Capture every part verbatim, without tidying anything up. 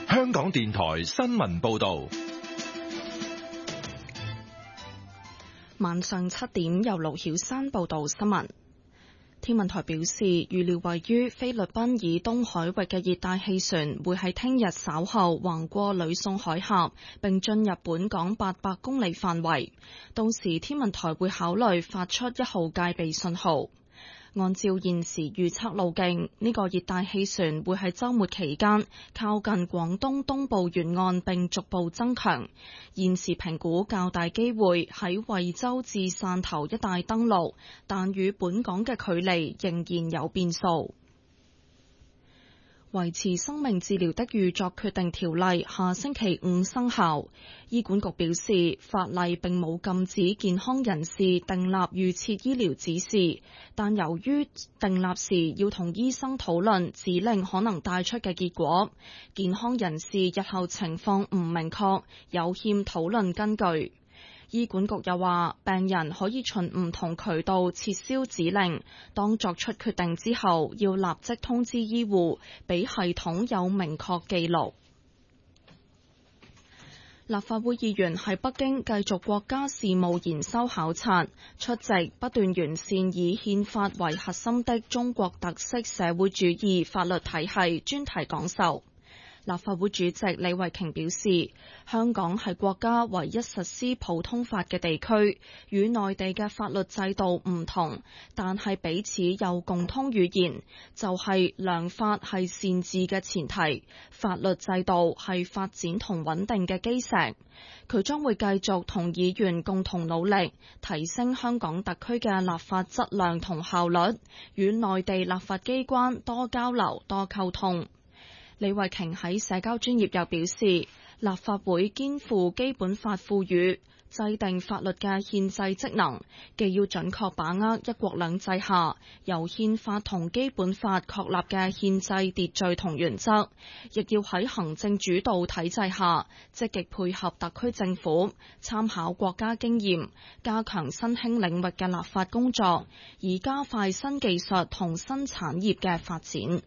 香港電台新聞報道。 晚上七點，由盧曉珊報道新聞。天文台表示，預料位於菲律賓以東海域嘅熱帶氣旋會喺聽日稍後橫過呂宋海峽，並進入本港八百公里範圍。到時天文台會考慮發出一號戒備信號。按照現時預測路徑，呢個熱帶氣旋會喺週末期間靠近廣東東部沿岸並逐步增強。現時評估較大機會喺惠州至汕頭一帶登陸，但與本港嘅距離仍然有變數。維持生命治療的預作決定條例下星期五生效。醫管局表示，法例並冇禁止健康人士訂立預設醫療指示，但由於訂立時要同醫生討論指令可能帶出嘅結果，健康人士日後情況唔明確，有欠討論根據。醫管局又話，病人可以循唔同渠道撤銷指令，當作出決定之後，要立即通知醫護，俾系統有明確記錄。立法會議員喺北京繼續國家事務研修考察，出席不斷完善以憲法為核心的中國特色社會主義法律體系專題講授。立法會主席李慧瓊表示，香港係國家唯一實施普通法嘅地區，與內地嘅法律制度唔同，但係彼此有共通語言，就係良法係善治嘅前提，法律制度係發展同穩定嘅基石。佢將會繼續同議員共同努力，提升香港特區嘅立法質量同效率，與內地立法機關多交流、多溝通。李慧瓊喺社交專頁又表示，立法會肩負基本法賦予制定法律嘅憲制職能，既要準確把握一國兩制下由憲法同基本法確立嘅憲制秩序同原則，亦要喺行政主導體制下積極配合特區政府，參考國家經驗，加強新興領域嘅立法工作，以加快新技術同新產業嘅發展。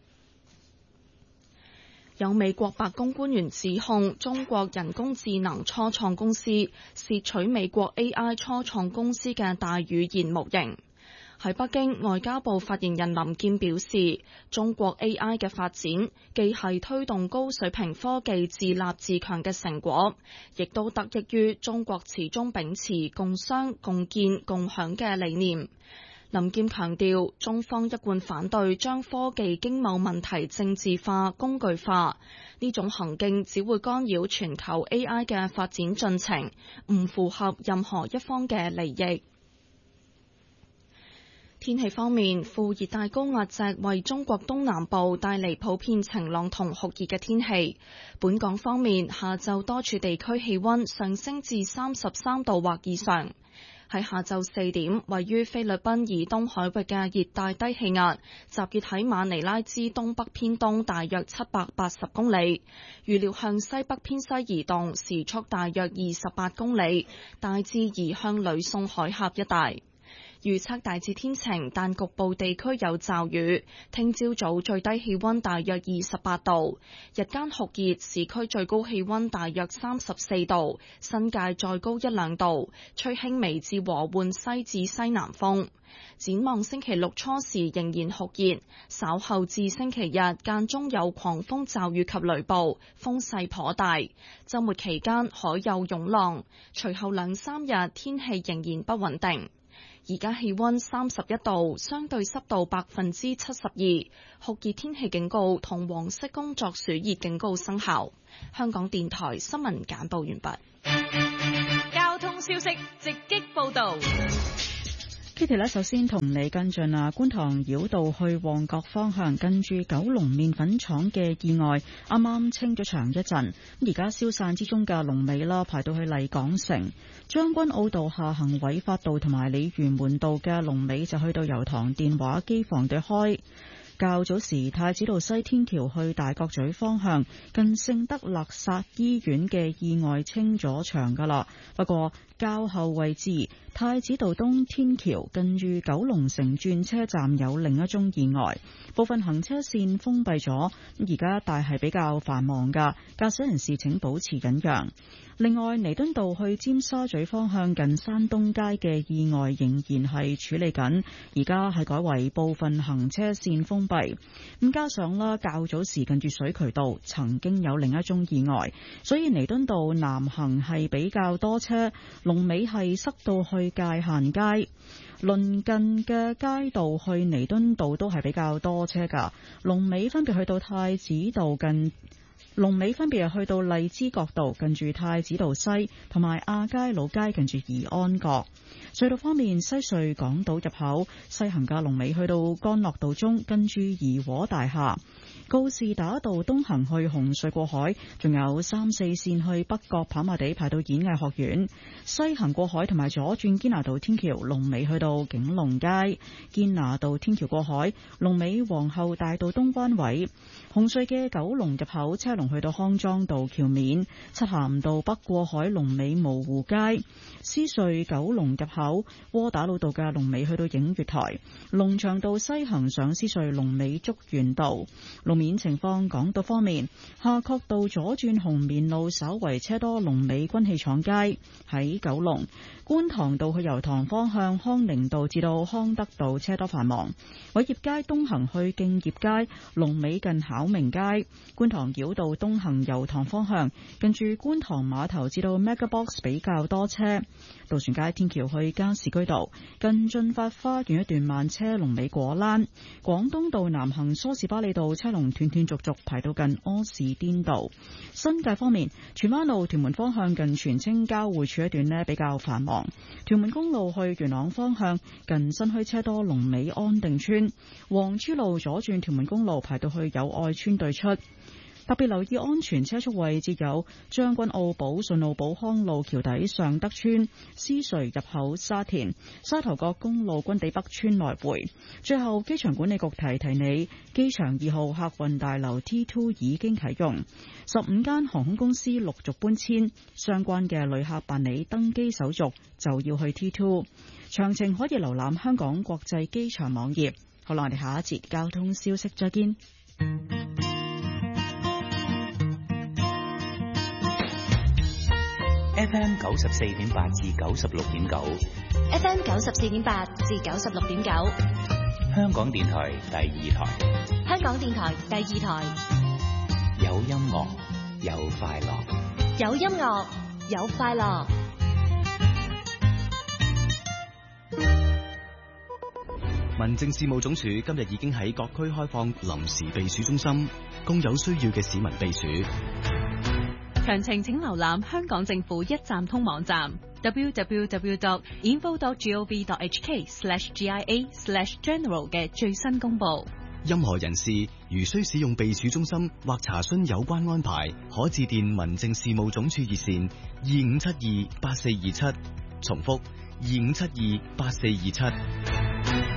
有美國白宮官員指控中國人工智能初創公司竊取美國 A I 初創公司嘅大語言模型。喺北京，外交部發言人林健表示，中國 A I 嘅發展既係推動高水平科技自立自強嘅成果，亦都得益於中國始終秉持共商、共建、共享嘅理念。林健強調，中方一貫反對將科技經貿問題政治化、工具化，呢種行徑只會干擾全球 A I 嘅發展進程，唔符合任何一方嘅利益。天氣方面，副熱帶高壓脊為中國東南部帶嚟普遍晴朗同酷熱嘅天氣。本港方面，下晝多處地區氣溫上升至三十三度或以上。喺下晝四點，位於菲律賓以東海域嘅熱帶低氣壓集結喺馬尼拉之東北偏東大約七百八十公里，預料向西北偏西移動，時速大約二十八公里，大致移向呂宋海峽一帶。預測大致天晴，但局部地區有驟雨。聽朝早最低氣溫大約二十八度，日間酷熱，市區最高氣溫大約三十四度，新界再高一兩度，吹輕微至和緩西至西南風。展望星期六初時仍然酷熱，稍後至星期日間中有狂風驟雨及雷暴，風勢頗大。週末期間海有湧浪，隨後兩三日天氣仍然不穩定。而家氣溫三十一度，相對濕度百分之七十二，酷熱天氣警告同黃色工作暑熱警告生效。香港電台新聞簡報完畢。 交通消息直擊報道。 Kitty 呢，首先同你跟進啊，觀塘繞道去旺角方向，近住九龍麵粉廠嘅意外，啱啱清咗場一陣，而家消散之中嘅龍尾啦，排到去麗港城。將軍澳道下行偉發道同埋鯉魚門道嘅龍尾就去到油塘電話機房對開。 較早時太子道西天橋去大角咀方向近聖德肋撒醫院嘅意外清咗場㗎喇，不過較後位置太子道東天橋近住九龍城轉車站有另一宗意外，部分行車線封閉咗，而家大係比較繁忙㗎，駕駛人士請保持忍讓。另外，彌敦道去尖沙咀方向近山東街嘅意外仍然係處理緊，而家係改為部分行車線封閉。咁加上啦，較早時近住水渠道曾經有另一宗意外，所以彌敦道南行係比較多車，龍尾係塞到去界限街。鄰近嘅街道去彌敦道都係比較多車㗎，龍尾分別去到太子道近。龍尾分別係去到荔枝角道近住太子道西，同埋亞皆老街近住怡安閣。隧道方面，西隧港島入口西行嘅龍尾去到干諾道中近住怡和大廈。告士打道東行去紅隧過海，仲有三四線去北角跑馬地排到演藝學院。西行過海同埋左轉堅拿道天橋龍尾去到景隆街。堅拿道天橋過海龍尾皇后大道東灣位。紅隧嘅九龍入口車龍去到康莊道橋面。漆咸道北過海龍尾蕪湖街。獅隧九龍入口窩打老道嘅龍尾去到映月台。龍翔道西行上獅隧龍尾竹園道。路面情況，港島方面，夏慤道左轉紅棉路稍為車多，龍尾軍器廠街。喺九龍觀塘道去油塘方向康寧道至到康德道車多繁忙。偉業街東行去敬業街龍尾近巧明街。觀塘繞道東行油塘方向近住觀塘碼頭至到 Megabox 比較多車。渡船街天橋去加士居道近駿發花園一段慢車，龍尾果欄。廣東道南行梳士巴利道車龍斷斷續續排到近柯士甸道。新界方面，荃灣路屯門方向近荃青交匯處一段呢比較繁忙。屯門公路去元朗方向近新墟車多，龍尾安定村。黃珠路左轉屯門公路排到去友愛村對出。特別留意安全車速位置有將軍澳寶順路寶康路橋底尚德村、獅隧入口沙田、沙頭角公路軍地北村來回。最後，機場管理局提提你，機場二號客運大樓 T 二 已經啟用，十五間航空公司陸續搬遷，相關嘅旅客辦理登機手續就要去 T 二。詳情可以瀏覽香港國際機場網頁。好啦，我哋下一節交通消息再見。 F M 九十四點八至九十六點九 ，F M 九十四點八至九十六點九， 香港電台第二台， 香港電台第二台， 有音樂，有快樂， 有音樂，有快樂。 民政事務總署今日已經喺各區開放臨時避暑中心，供有需要嘅市民避暑。 詳情請瀏覽香港政府一站通網站 double-u double-u double-u dot info dot gov dot h k slash G I A slash general 嘅最新公佈。 任何人士如需使用避暑中心或查詢有關安排，可致電民政事務總署熱線二五七二八四二七，重複二五七二八四二七。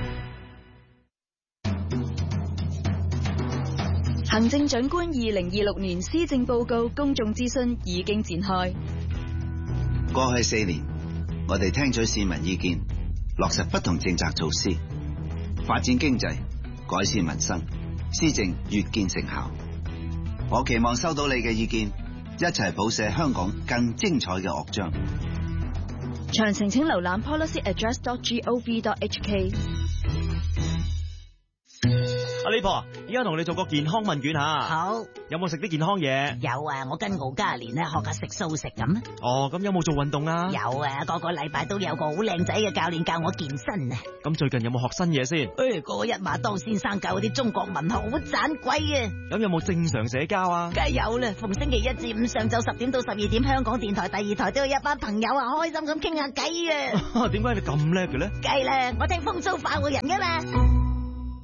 行政長官二零二六年施政報告公眾諮詢已經展開。 過去四年，我哋聽取市民意見，落實不同政策措施，發展經濟，改善民生，施政越見成效。我期望收到你嘅意見，一齊譜寫香港更精彩嘅樂章。 詳情請瀏覽 policy address dot gov dot h k。 阿李婆，依家同你做個健康問卷吓。 好， 有冇食啲健康嘢？ 有啊，我跟敖嘉蓮咧學下食素食咁。 哦，咁有冇做運動啊？ 有啊，個個禮拜都有個好靚仔嘅教練教我健身啊。 咁最近有冇學新嘢先？ 誒，嗰個一馬當先生教嗰啲中國文學好盞鬼啊。 咁有冇正常社交啊？ 梗係有啦，逢星期一至五上晝十點到十二點，香港電台第二台都有一班朋友啊，開心咁傾下偈啊。 點解你咁叻嘅咧？ 梗係啦，我聽風騷快活人噶嘛。